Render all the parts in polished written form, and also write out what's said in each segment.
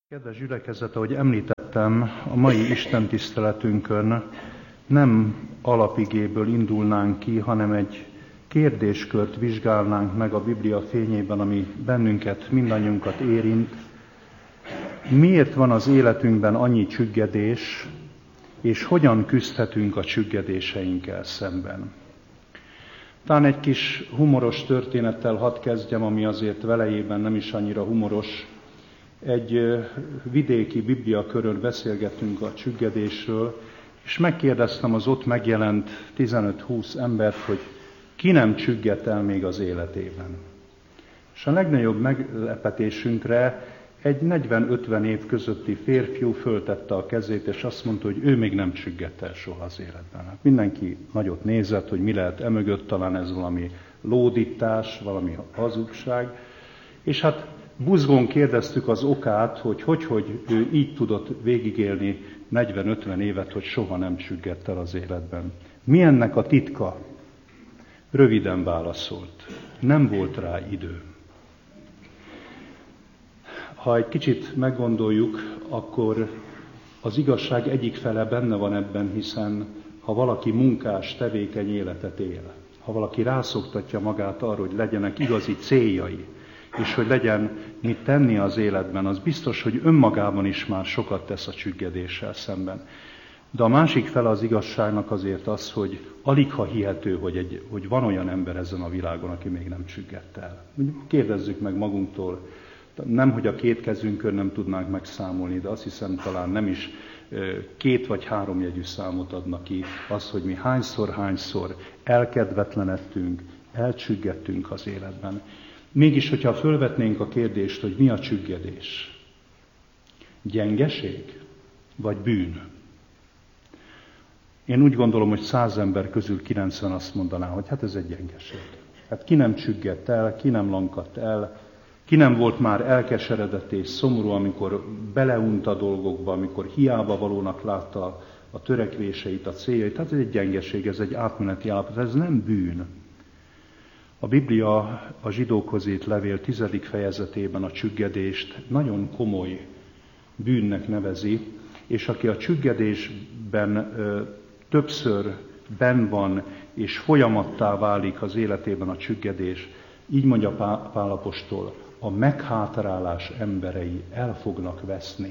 Kedves gyülekezet, ahogy említettem, a mai istentiszteletünkön nem alapigéből indulnánk ki, hanem egy kérdéskört vizsgálnánk meg a Biblia fényében, ami bennünket, mindannyiunkat érint. Miért van az életünkben annyi csüggedés, és hogyan küzdhetünk a csüggedéseinkkel szemben? Talán egy kis humoros történettel hadd kezdjem, ami azért velejében nem is annyira humoros. Egy vidéki bibliakörön beszélgettünk a csüggedésről, és megkérdeztem az ott megjelent 15-20 embert, hogy ki nem csüggedt el még az életében. És a legnagyobb meglepetésünkre egy 40-50 év közötti férfiú föltette a kezét, és azt mondta, hogy ő még nem csüggett el soha az életben. Hát mindenki nagyot nézett, hogy mi lehet emögött, talán ez valami lódítás, valami hazugság, és hát buzgón kérdeztük az okát, hogy ő így tudott végigélni 40-50 évet, hogy soha nem csüggett el az életben. Mi ennek a titka? Röviden válaszolt. Nem volt rá idő. Ha egy kicsit meggondoljuk, akkor az igazság egyik fele benne van ebben, hiszen ha valaki munkás, tevékeny életet él, ha valaki rászoktatja magát arra, hogy legyenek igazi céljai, és hogy legyen mit tenni az életben, az biztos, hogy önmagában is már sokat tesz a csüggedéssel szemben. De a másik fele az igazságnak azért az, hogy aligha hihető, hogy van olyan ember ezen a világon, aki még nem csüggett el. Kérdezzük meg magunktól, nem, hogy a két kezünkön nem tudnánk megszámolni, de azt hiszem talán nem is 2 vagy 3 jegyű számot adnak ki az, hogy mi hányszor elkedvetlenedtünk, elcsüggettünk az életben. Mégis, hogyha fölvetnénk a kérdést, hogy mi a csüggedés? Gyengeség? Vagy bűn? Én úgy gondolom, hogy 100 ember közül 90 azt mondaná, hogy hát ez egy gyengeség. Hát ki nem csüggett el, ki nem lankadt el, ki nem volt már elkeseredett és szomorú, amikor beleunt a dolgokba, amikor hiába valónak látta a törekvéseit, a céljait. Hát ez egy gyengeség, ez egy átmeneti állapot, ez nem bűn. A Biblia a zsidókhoz írt levél 10. fejezetében a csüggedést nagyon komoly bűnnek nevezi, és aki a csüggedésben többször benn van, és folyamattá válik az életében a csüggedés, így mondja Pál apostol, a meghátrálás emberei el fognak veszni.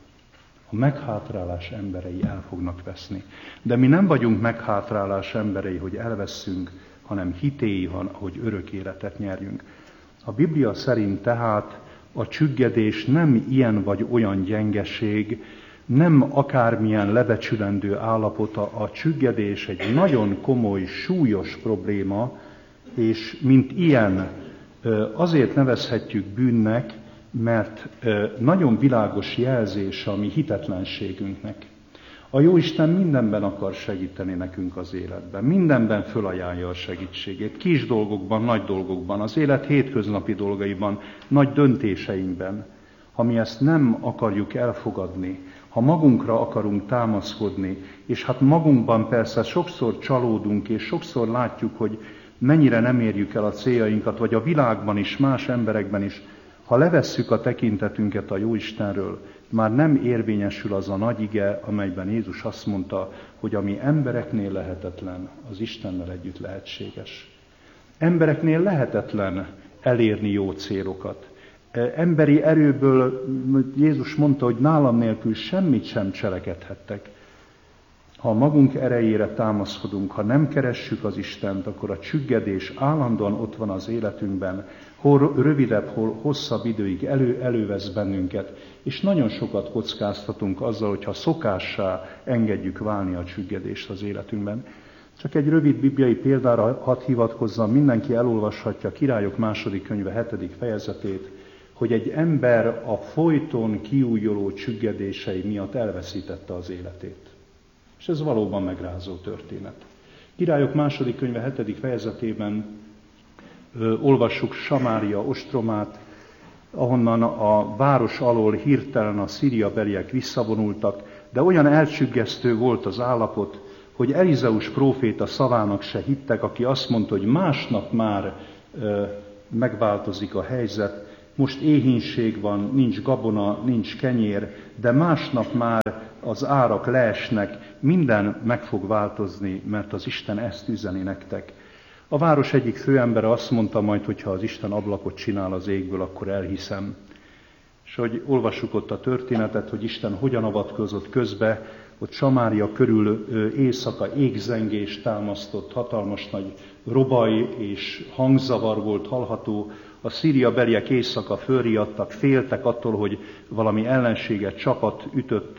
A meghátrálás emberei el fognak veszni. De mi nem vagyunk meghátrálás emberei, hogy elveszünk, hanem hitéi van, hogy örök életet nyerjünk. A Biblia szerint tehát a csüggedés nem ilyen vagy olyan gyengeség, nem akármilyen lebecsülendő állapota, a csüggedés egy nagyon komoly, súlyos probléma, és mint ilyen azért nevezhetjük bűnnek, mert nagyon világos jelzés a mi hitetlenségünknek. A Jóisten mindenben akar segíteni nekünk az életben, mindenben fölajánlja a segítségét, kis dolgokban, nagy dolgokban, az élet hétköznapi dolgaiban, nagy döntéseinkben. Ha mi ezt nem akarjuk elfogadni, ha magunkra akarunk támaszkodni, és hát magunkban persze sokszor csalódunk, és sokszor látjuk, hogy mennyire nem érjük el a céljainkat, vagy a világban is, más emberekben is, ha levesszük a tekintetünket a Jóistenről, már nem érvényesül az a nagy ige, amelyben Jézus azt mondta, hogy ami embereknél lehetetlen, az Istennel együtt lehetséges. Embereknél lehetetlen elérni jó célokat. Emberi erőből Jézus mondta, hogy nálam nélkül semmit sem cselekedhettek. Ha magunk erejére támaszkodunk, ha nem keressük az Istent, akkor a csüggedés állandóan ott van az életünkben, hol rövidebb, hol hosszabb időig elővesz bennünket, és nagyon sokat kockáztatunk azzal, hogyha szokássá engedjük válni a csüggedést az életünkben. Csak egy rövid bibliai példára hadd hivatkozzam, mindenki elolvashatja a Királyok második könyve 7. fejezetét, hogy egy ember a folyton kiújuló csüggedései miatt elveszítette az életét. És ez valóban megrázó történet. Királyok második könyve 7. fejezetében olvassuk Samária ostromát, ahonnan a város alól hirtelen a szíriabeliek visszavonultak, de olyan elcsüggesztő volt az állapot, hogy Elizeus próféta szavának se hittek, aki azt mondta, hogy másnap már megváltozik a helyzet, most éhínség van, nincs gabona, nincs kenyér, de másnap már az árak leesnek, minden meg fog változni, mert az Isten ezt üzeni nektek. A város egyik főembere azt mondta majd, hogy ha az Isten ablakot csinál az égből, akkor elhiszem. És hogy olvassuk ott a történetet, hogy Isten hogyan avatkozott közbe, ott Samária körül éjszaka égzengés támasztott, hatalmas nagy robaj és hangzavar volt hallható. A szíriabeliek éjszaka fölriadtak, féltek attól, hogy valami ellenséges csapat ütött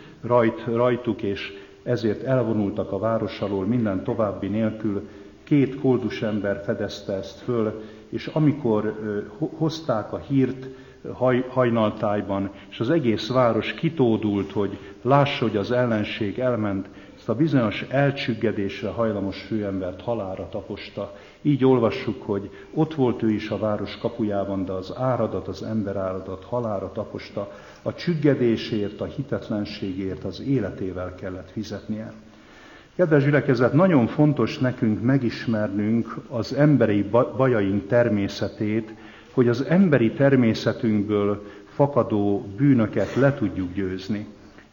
rajtuk, és ezért elvonultak a város alól minden további nélkül. 2 koldus ember fedezte ezt föl, és amikor hozták a hírt hajnaltájban, és az egész város kitódult, hogy lássa, hogy az ellenség elment, ezt a bizonyos elcsüggedésre hajlamos főembert halálra taposta. Így olvassuk, hogy ott volt ő is a város kapujában, de az áradat, az emberáradat halálra taposta. A csüggedésért, a hitetlenségért az életével kellett fizetnie. Kedves gyülekezet, nagyon fontos nekünk megismernünk az emberi bajaink természetét, hogy az emberi természetünkből fakadó bűnöket le tudjuk győzni.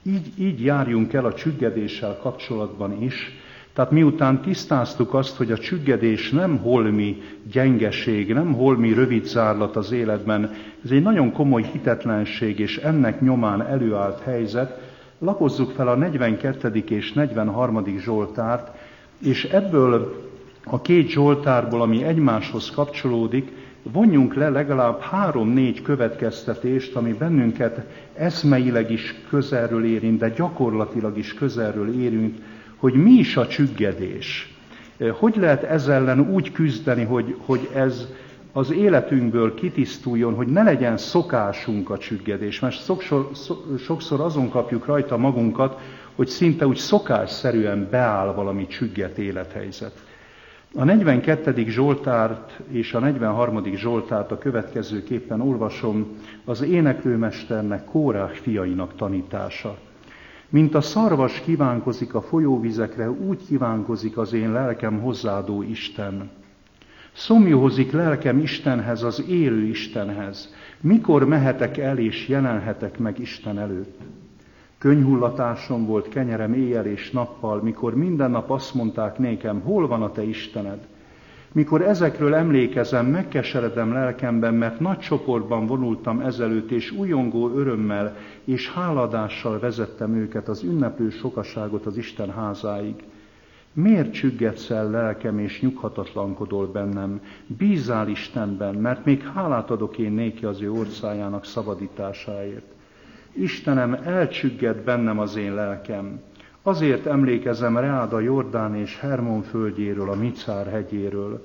Így járjunk el a csüggedéssel kapcsolatban is. Tehát miután tisztáztuk azt, hogy a csüggedés nem holmi gyengeség, nem holmi rövidzárlat az életben, ez egy nagyon komoly hitetlenség, és ennek nyomán előállt helyzet, lapozzuk fel a 42. és 43. Zsoltárt, és ebből a 2 Zsoltárból, ami egymáshoz kapcsolódik, vonjunk le legalább 3-4 következtetést, ami bennünket eszmeileg is közelről érint, de gyakorlatilag is közelről érint, hogy mi is a csüggedés. Hogy lehet ezzel ellen úgy küzdeni, hogy ez az életünkből kitisztuljon, hogy ne legyen szokásunk a csüggedés. Mert sokszor azon kapjuk rajta magunkat, hogy szinte úgy szokásszerűen beáll valami csüggedt élethelyzet. A 42. Zsoltárt és a 43. Zsoltárt a következőképpen olvasom, az éneklőmesternek, Kórah fiainak tanítása. Mint a szarvas kívánkozik a folyóvizekre, úgy kívánkozik az én lelkem hozzádó Isten. Szomjózik lelkem Istenhez, az élő Istenhez. Mikor mehetek el és jelenhetek meg Isten előtt? Könnyhullatásom volt kenyerem éjjel és nappal, mikor minden nap azt mondták nékem, hol van a te Istened? Mikor ezekről emlékezem, megkeseredem lelkemben, mert nagy csoportban vonultam ezelőtt, és újongó örömmel és háladással vezettem őket, az ünneplő sokaságot az Isten házáig. Miért csüggetsz el lelkem, és nyughatatlankodol bennem? Bízzál Istenben, mert még hálát adok én néki az ő orszájának szabadításáért. Istenem, elcsügged bennem az én lelkem. Azért emlékezem rád a Jordán és Hermon földjéről, a Micár hegyéről.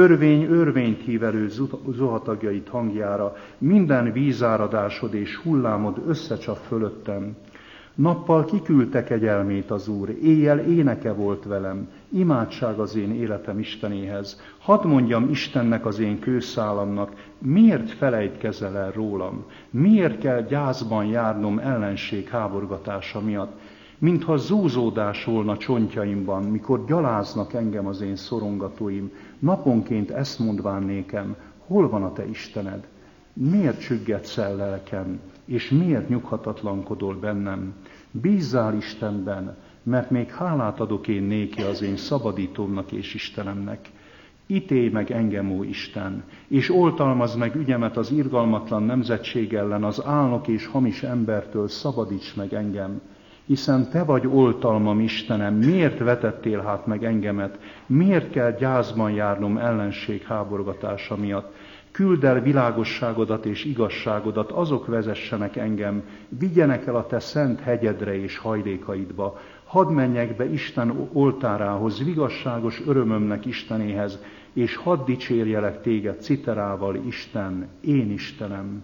Örvényt hívelő zuhatagjait hangjára, minden vízáradásod és hullámod összecsap fölöttem. Nappal kiküldte kegyelmét az Úr, éjjel éneke volt velem, imádság az én életem Istenéhez. Hadd mondjam Istennek, az én kőszálamnak, miért felejtkezel el rólam? Miért kell gyászban járnom ellenség háborgatása miatt? Mintha zúzódás volna csontjaimban, mikor gyaláznak engem az én szorongatóim, naponként ezt mondván nékem, hol van a te Istened? Miért csüggetsz el lelkem, és miért nyughatatlankodol bennem? Bízzál Istenben, mert még hálát adok én néki az én szabadítómnak és Istenemnek. Ítélj meg engem, ó Isten, és oltalmazd meg ügyemet az irgalmatlan nemzetség ellen, az álnok és hamis embertől szabadíts meg engem. Hiszen te vagy oltalmam, Istenem, miért vetettél hát meg engemet? Miért kell gyászban járnom ellenség háborgatása miatt? Küldd el világosságodat és igazságodat, azok vezessenek engem, vigyenek el a te szent hegyedre és hajlékaidba. Hadd menjek be Isten oltárához, vigasságos örömömnek Istenéhez, és hadd dicsérjelek téged citerával, Isten, én Istenem.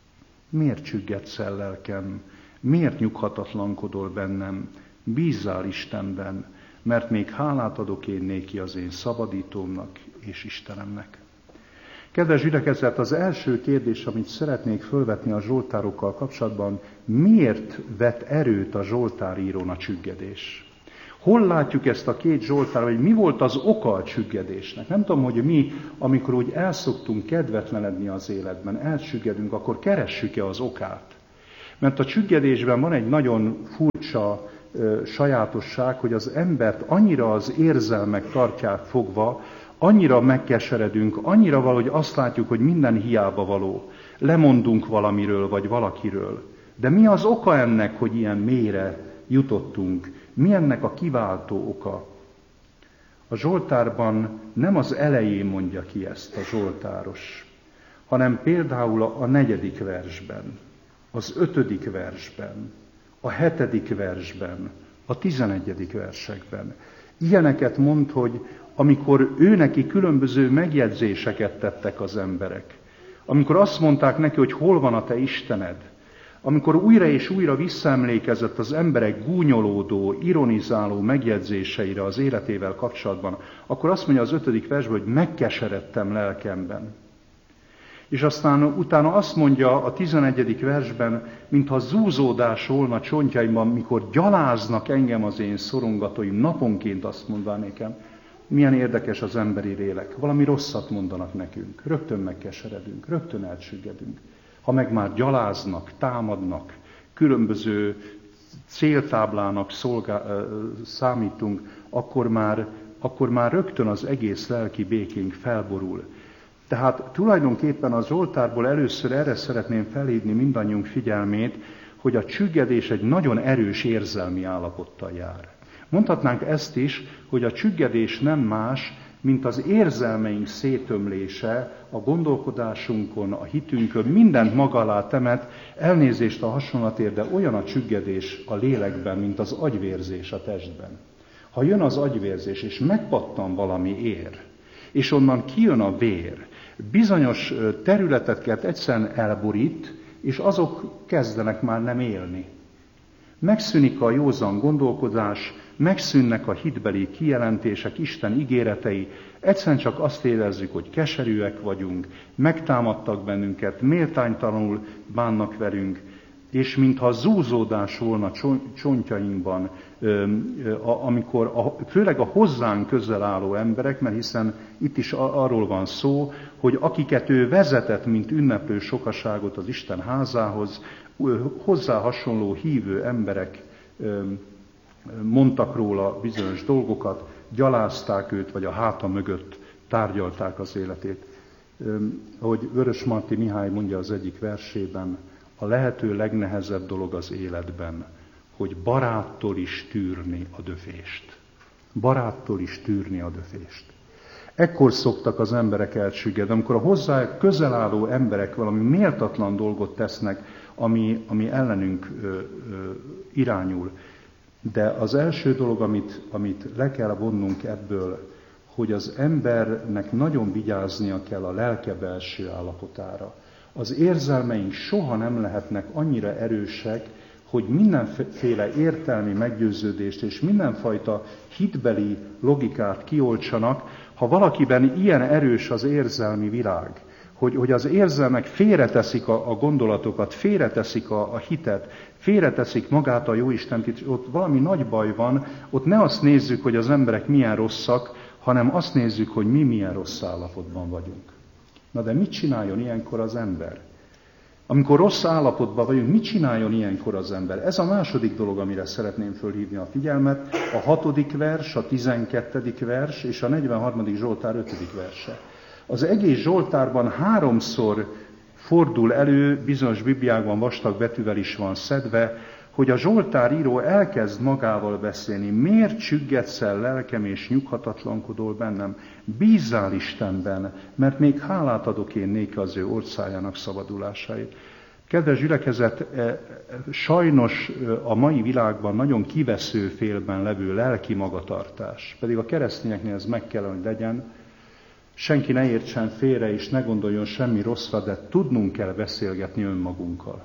Miért csüggetsz el lelkem? Miért nyughatatlankodol bennem? Bízzál Istenben, mert még hálát adok én néki az én szabadítómnak és Istenemnek. Kedves gyülekezet, az első kérdés, amit szeretnék fölvetni a zsoltárokkal kapcsolatban, miért vet erőt a zsoltárírón a csüggedés? Hol látjuk ezt a két Zsoltár, hogy mi volt az oka a csüggedésnek? Nem tudom, hogy mi, amikor úgy elszoktunk kedvetlenedni az életben, elsüggedünk, akkor keressük-e az okát? Mert a csüggedésben van egy nagyon furcsa sajátosság, hogy az embert annyira az érzelmek tartják fogva, annyira megkeseredünk, annyira valahogy azt látjuk, hogy minden hiába való. Lemondunk valamiről, vagy valakiről. De mi az oka ennek, hogy ilyen mélyre jutottunk? Mi ennek a kiváltó oka? A Zsoltárban nem az elején mondja ki ezt a zsoltáros, hanem például a 4. versben, az 5. versben, a 7. versben, a 11. versekben. Ilyeneket mond, hogy amikor ő neki különböző megjegyzéseket tettek az emberek, amikor azt mondták neki, hogy hol van a te Istened, amikor újra és újra visszaemlékezett az emberek gúnyolódó, ironizáló megjegyzéseire az életével kapcsolatban, akkor azt mondja az 5. versben, hogy megkeseredtem lelkemben. És aztán utána azt mondja a 11. versben, mintha zúzódás volna csontjaimban, mikor gyaláznak engem az én szorongatóim, naponként azt mondvá nekem, milyen érdekes az emberi lélek. Valami rosszat mondanak nekünk, rögtön megkeseredünk, rögtön elcsüggedünk. Ha meg már gyaláznak, támadnak, különböző céltáblának számítunk, akkor már rögtön az egész lelki békénk felborul. Tehát tulajdonképpen a Zsoltárból először erre szeretném felhívni mindannyiunk figyelmét, hogy a csüggedés egy nagyon erős érzelmi állapottal jár. Mondhatnánk ezt is, hogy a csüggedés nem más, mint az érzelmeink szétömlése, a gondolkodásunkon, a hitünkön, mindent maga alá temet, elnézést a hasonlatért, de olyan a csüggedés a lélekben, mint az agyvérzés a testben. Ha jön az agyvérzés, és megpattan valami ér, és onnan kijön a vér, bizonyos területeket egyszerűen elborít, és azok kezdenek már nem élni. Megszűnik a józan gondolkodás, megszűnnek a hitbeli kijelentések, Isten ígéretei, egyszerűen csak azt érezzük, hogy keserűek vagyunk, megtámadtak bennünket, méltánytalanul bánnak velünk, és mintha zúzódás volna csontjainkban, amikor főleg a hozzánk közel álló emberek, mert hiszen itt is arról van szó, hogy akiket ő vezetett, mint ünneplő sokaságot az Isten házához, hozzá hasonló hívő emberek mondtak róla bizonyos dolgokat, gyalázták őt, vagy a háta mögött tárgyalták az életét. Ahogy Vörösmarty Mihály mondja az egyik versében, a lehető legnehezebb dolog az életben, hogy baráttól is tűrni a döfést. Baráttól is tűrni a döfést. Ekkor szoktak az emberek elcsüggedni, amikor a hozzá közel álló emberek valami méltatlan dolgot tesznek, ami ellenünk irányul. De az első dolog, amit le kell vonnunk ebből, hogy az embernek nagyon vigyáznia kell a lelke belső állapotára. Az érzelmeink soha nem lehetnek annyira erősek, hogy mindenféle értelmi meggyőződést és mindenfajta hitbeli logikát kioltsanak, ha valakiben ilyen erős az érzelmi világ, hogy az érzelmek félreteszik a gondolatokat, félreteszik a hitet, félreteszik magát a Jóistent, és ott valami nagy baj van, ott ne azt nézzük, hogy az emberek milyen rosszak, hanem azt nézzük, hogy mi milyen rossz állapotban vagyunk. Na de mit csináljon ilyenkor az ember? Amikor rossz állapotban vagyunk, mit csináljon ilyenkor az ember? Ez a második dolog, amire szeretném fölhívni a figyelmet, a 6. vers, a 12. vers és a 43. Zsoltár 5. verse. Az egész Zsoltárban 3-szor fordul elő, bizonyos bibliákban vastag betűvel is van szedve, hogy a Zsoltár író elkezd magával beszélni. Miért csüggedsz el, lelkem, és nyughatatlankodol bennem? Bízzál Istenben, mert még hálát adok én néki az ő orcájának szabadulásáért. Kedves gyülekezet, sajnos a mai világban nagyon kivesző félben levő lelki magatartás, pedig a keresztényeknél ez meg kell, hogy legyen. Senki ne értsen félre, és ne gondoljon semmi rosszra, de tudnunk kell beszélgetni önmagunkkal.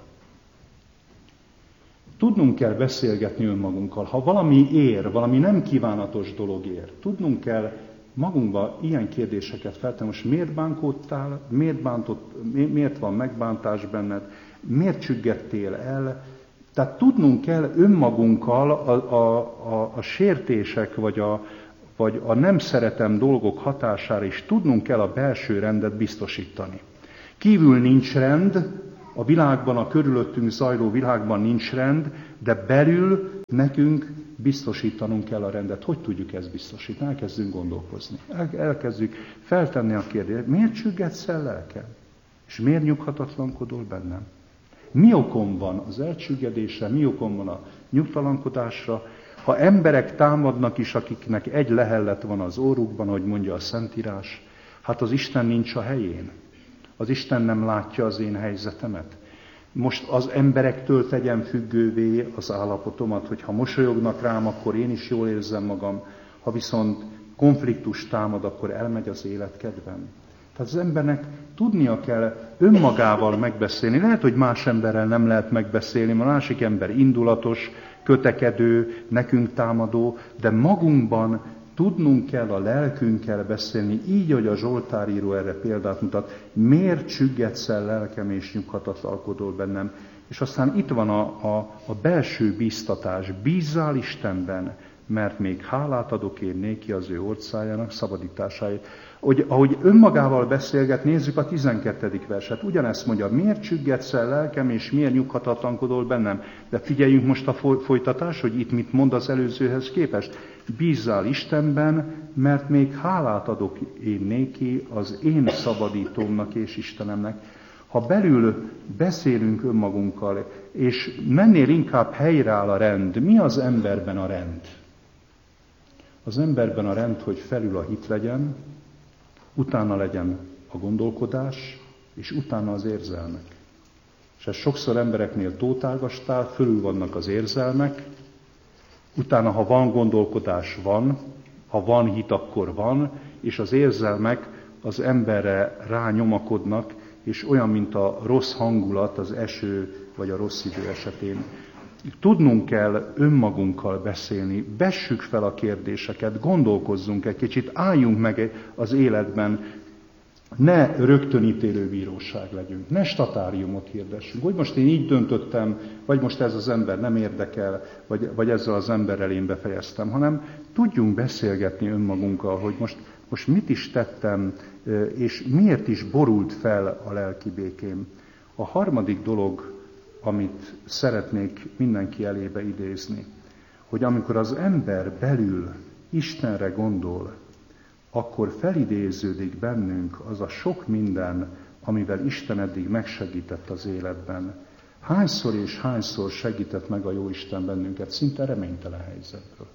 Tudnunk kell beszélgetni önmagunkkal. Ha valami ér, valami nem kívánatos dolog ér, tudnunk kell magunkba ilyen kérdéseket feltenni. Most miért bánkódtál? Miért van megbántás benned? Miért csüggedtél el? Tehát tudnunk kell önmagunkkal a sértések, vagy a nem szeretem dolgok hatására is tudnunk kell a belső rendet biztosítani. Kívül nincs rend, a világban, a körülöttünk zajló világban nincs rend, de belül nekünk biztosítanunk kell a rendet. Hogy tudjuk ezt biztosítani? Elkezdünk gondolkozni. Elkezdjük feltenni a kérdést, miért csüggedsz el lelkem? És miért nyughatatlankodol bennem? Mi okom van az elcsüggedésre, mi okom van a nyugtalankodásra? Ha emberek támadnak is, akiknek egy lehellet van az órukban, ahogy mondja a Szentírás, hát az Isten nincs a helyén. Az Isten nem látja az én helyzetemet. Most az emberektől tegyem függővé az állapotomat, hogy ha mosolyognak rám, akkor én is jól érzem magam, ha viszont konfliktus támad, akkor elmegy az életkedvem. Tehát az embernek tudnia kell önmagával megbeszélni. Lehet, hogy más emberrel nem lehet megbeszélni, a másik ember indulatos, kötekedő, nekünk támadó, de magunkban tudnunk kell a lelkünkkel beszélni, így, hogy a Zsoltáríró erre példát mutat. Miért csüggedsz el lelkem és nyughatatlankodol bennem? És aztán itt van a belső bíztatás. Bízzál Istenben, mert még hálát adok én néki az ő orcájának szabadításáért. Ahogy önmagával beszélget, nézzük a 12. verset. Ugyanezt mondja, miért csüggedsz el lelkem, és miért nyughatatlankodol bennem? De figyeljünk most a folytatás, hogy itt mit mond az előzőhez képest. Bízzál Istenben, mert még hálát adok én néki az én szabadítómnak és Istenemnek. Ha belül beszélünk önmagunkkal, és mennél inkább helyreáll a rend, mi az emberben a rend? Az emberben a rend, hogy felül a hit legyen, utána legyen a gondolkodás, és utána az érzelmek. És ez sokszor embereknél tótágastál, fölül vannak az érzelmek, utána, ha van gondolkodás, van, ha van hit, akkor van, és az érzelmek az emberre rányomakodnak, és olyan, mint a rossz hangulat az eső vagy a rossz idő esetén. Tudnunk kell önmagunkkal beszélni, vessük fel a kérdéseket, gondolkozzunk egy kicsit, álljunk meg az életben, ne rögtönítélő bíróság legyünk, ne statáriumot hirdessünk, hogy most én így döntöttem, vagy most ez az ember nem érdekel, vagy ezzel az emberrel én befejeztem, hanem tudjunk beszélgetni önmagunkkal, hogy most mit is tettem, és miért is borult fel a lelki békém. A harmadik dolog, amit szeretnék mindenki elébe idézni, hogy amikor az ember belül Istenre gondol, akkor felidéződik bennünk az a sok minden, amivel Isten eddig megsegített az életben. Hányszor és hányszor segített meg a Jóisten bennünket, szinte reménytelen helyzetből.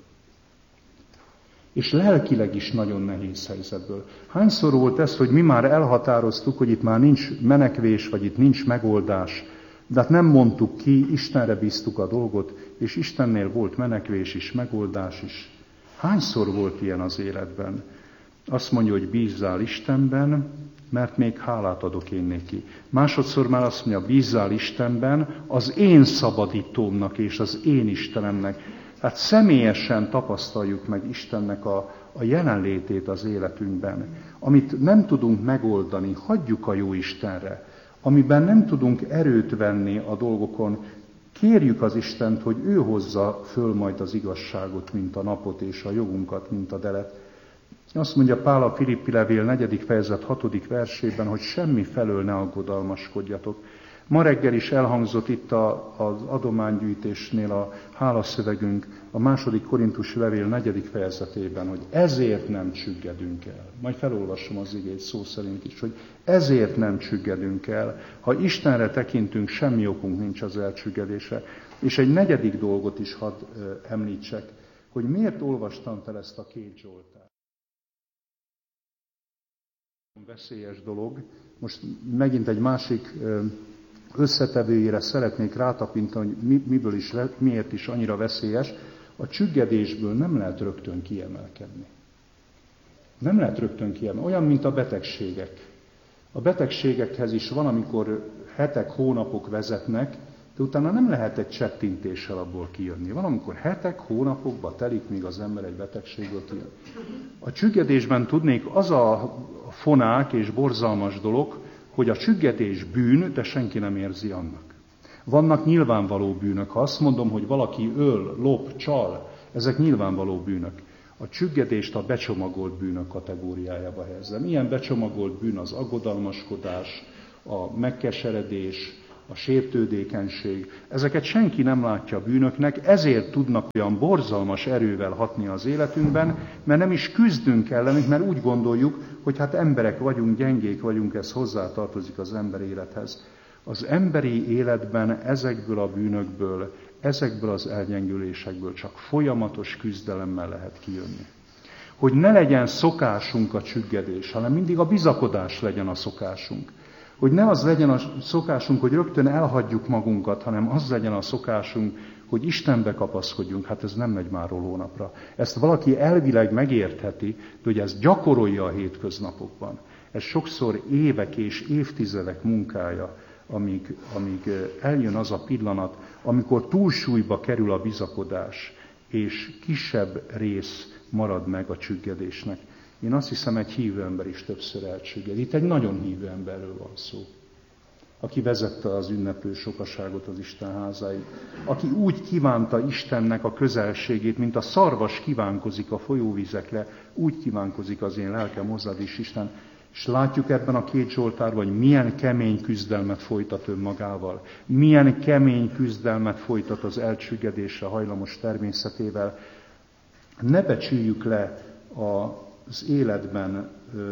És lelkileg is nagyon nehéz helyzetből. Hányszor volt ez, hogy mi már elhatároztuk, hogy itt már nincs menekvés, vagy itt nincs megoldás, de hát nem mondtuk ki, Istenre bíztuk a dolgot, és Istennél volt menekvés is, megoldás is. Hányszor volt ilyen az életben? Azt mondja, hogy bízzál Istenben, mert még hálát adok én neki. Másodszor már azt mondja, bízzál Istenben, az én szabadítómnak és az én Istenemnek. Hát személyesen tapasztaljuk meg Istennek a jelenlétét az életünkben. Amit nem tudunk megoldani, hagyjuk a jó Istenre. Amiben nem tudunk erőt venni a dolgokon, kérjük az Istent, hogy ő hozza föl majd az igazságot, mint a napot, és a jogunkat, mint a delet. Azt mondja Pál a Filippi levél 4. fejezet 6. versében, hogy semmi felől ne aggodalmaskodjatok. Ma reggel is elhangzott itt az adománygyűjtésnél a hálaszövegünk, a 2. Korintus levél 4. fejezetében, hogy ezért nem csüggedünk el. Majd felolvasom az igét szó szerint is, hogy ezért nem csüggedünk el. Ha Istenre tekintünk, semmi okunk nincs az elcsüggedésre. És egy 4. dolgot is hadd említsek, hogy miért olvastam fel ezt a 2 Zsoltárt. Veszélyes dolog. Most megint egy másik összetevőjére szeretnék rátapintani, hogy miből is, miért is annyira veszélyes. A csüggedésből nem lehet rögtön kiemelkedni. Nem lehet rögtön kiemelkedni. Olyan, mint a betegségek. A betegségekhez is van, amikor hetek, hónapok vezetnek, de utána nem lehet egy csettintéssel abból kijönni. Van, amikor hetek, hónapokba telik, míg az ember egy betegségből kijön. A csüggedésben tudnék, az a fonák és borzalmas dolog, hogy a csüggedés bűn, de senki nem érzi annak. Vannak nyilvánvaló bűnök. Ha azt mondom, hogy valaki öl, lop, csal, ezek nyilvánvaló bűnök. A csüggedést a becsomagolt bűnök kategóriájába helyezem. Ilyen becsomagolt bűn az aggodalmaskodás, a megkeseredés, a sértődékenység. Ezeket senki nem látja bűnöknek, ezért tudnak olyan borzalmas erővel hatni az életünkben, mert nem is küzdünk ellenük, mert úgy gondoljuk, hogy hát emberek vagyunk, gyengék vagyunk, ez hozzátartozik az ember élethez. Az emberi életben ezekből a bűnökből, ezekből az elgyengülésekből csak folyamatos küzdelemmel lehet kijönni. Hogy ne legyen szokásunk a csüggedés, hanem mindig a bizakodás legyen a szokásunk. Hogy ne az legyen a szokásunk, hogy rögtön elhagyjuk magunkat, hanem az legyen a szokásunk, hogy Istenbe kapaszkodjunk. Hát ez nem megy már hónapra. Ezt valaki elvileg megértheti, de hogy ezt gyakorolja a hétköznapokban. Ez sokszor évek és évtizedek munkája, amíg eljön az a pillanat, amikor túlsúlyba kerül a bizakodás, és kisebb rész marad meg a csüggedésnek. Én azt hiszem, egy hívő ember is többször elcsügged. Itt egy nagyon hívő emberről van szó, aki vezette az ünneplő sokaságot az Isten házáig, aki úgy kívánta Istennek a közelségét, mint a szarvas kívánkozik a folyóvizekre, úgy kívánkozik az én lelkem hozzád is, Isten. És látjuk ebben a két Zsoltárban, hogy milyen kemény küzdelmet folytat önmagával, milyen kemény küzdelmet folytat az elcsüggedésre hajlamos természetével. Ne becsüljük le az életben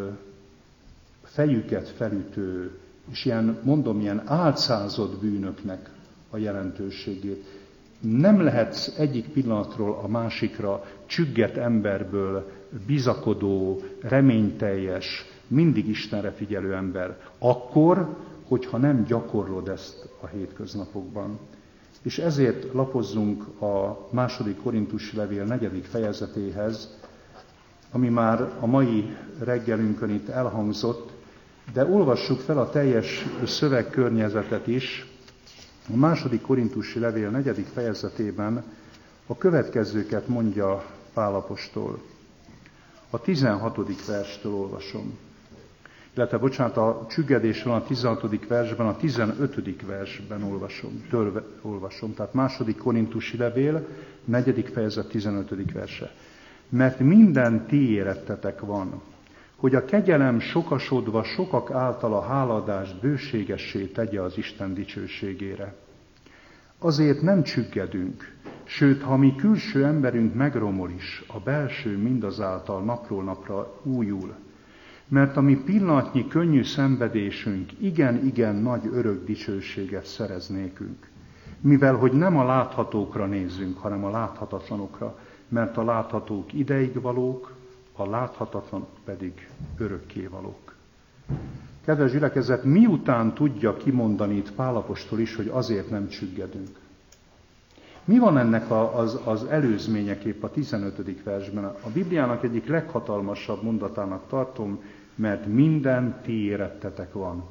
fejüket felütő, és ilyen álcázott bűnöknek a jelentőségét. Nem lehetsz egyik pillanatról a másikra csüggett emberből bizakodó, reményteljes, mindig Istenre figyelő ember. Akkor, hogyha nem gyakorlod ezt a hétköznapokban. És ezért lapozzunk a 2. Korintusi levél 4. fejezetéhez, ami már a mai reggelünkön itt elhangzott, de olvassuk fel a teljes szövegkörnyezetet is. A 2. Korintusi levél 4. fejezetében a következőket mondja Pál apostol. A 16. verstől olvasom. A csüggedésről a 16. versben, a 15. versben olvasom. Tehát 2. Korintusi levél, 4. fejezet, 15. verse. Mert minden ti érettetek van, hogy a kegyelem sokasodva sokak által a háladást bőségessé tegye az Isten dicsőségére. Azért nem csüggedünk, sőt, ha mi külső emberünk megromol is, a belső mindazáltal napról napra újul. Mert a mi pillanatnyi könnyű szenvedésünk igen nagy örök dicsőséget szerez nékünk. Mivel, hogy nem a láthatókra nézzünk, hanem a láthatatlanokra, mert a láthatók ideigvalók, a láthatatlanok pedig örökkévalók. Kedves gyülekezet, miután tudja kimondani itt Pál apostol is, hogy azért nem csüggedünk? Mi van ennek az előzményeképp a 15. versben? A Bibliának egyik leghatalmasabb mondatának tartom, mert minden ti érettetek van.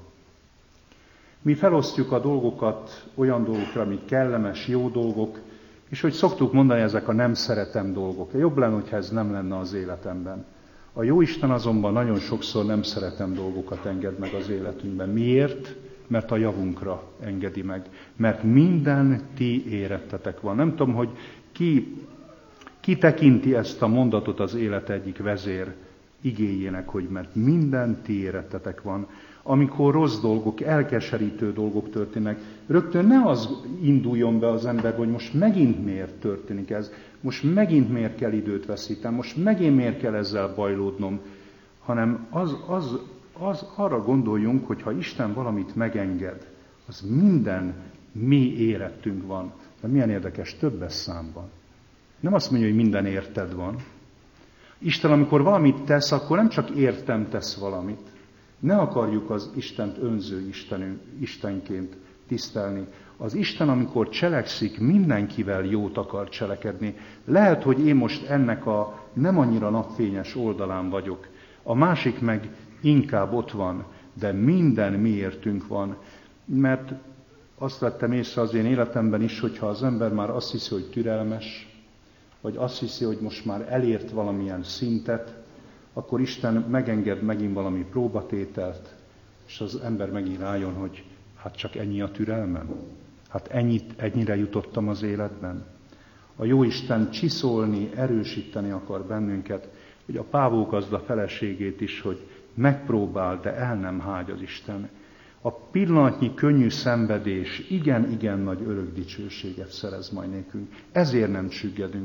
Mi felosztjuk a dolgokat olyan dolgokra, amik kellemes, jó dolgok, és hogy szoktuk mondani, ezek a nem szeretem dolgok. Jobb lenne, hogyha ez nem lenne az életemben. A Jóisten azonban nagyon sokszor nem szeretem dolgokat enged meg az életünkben. Miért? Mert a javunkra engedi meg. Mert minden ti érettetek van. Nem tudom, hogy ki tekinti ezt a mondatot az élet egyik vezér igéjének, hogy mert minden ti érettetek van. Amikor rossz dolgok, elkeserítő dolgok történnek, rögtön ne az induljon be az ember, hogy most megint miért történik ez, most megint miért kell időt veszítem, most megint miért kell ezzel bajlódnom, hanem az arra gondoljunk, hogy ha Isten valamit megenged, az minden mi érettünk van. De milyen érdekes, többes számban. Nem azt mondja, hogy minden érted van. Isten, amikor valamit tesz, akkor nem csak értem tesz valamit. Ne akarjuk az Istent önző Istenként tisztelni. Az Isten, amikor cselekszik, mindenkivel jót akar cselekedni. Lehet, hogy én most ennek a nem annyira napfényes oldalán vagyok. A másik meg inkább ott van, de minden miértünk van. Mert azt vettem észre az én életemben is, hogyha az ember már azt hiszi, hogy türelmes, vagy azt hiszi, hogy most már elért valamilyen szintet, akkor Isten megenged megint valami próbatételt, és az ember megint rájön, hogy hát csak ennyi a türelmem. Hát ennyire jutottam az életben. A Jóisten csiszolni, erősíteni akar bennünket, hogy a pávógazda feleségét is, hogy megpróbál, de el nem hágy az Isten. A pillanatnyi könnyű szenvedés igen-igen nagy örök dicsőséget szerez majd nékünk. Ezért nem csüggedünk